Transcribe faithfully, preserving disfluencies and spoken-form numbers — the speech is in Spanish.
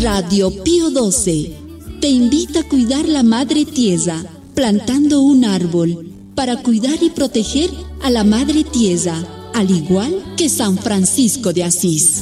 Radio Pío doce te invita a cuidar la madre tierra, plantando un árbol para cuidar y proteger a la madre tierra, al igual que San Francisco de Asís.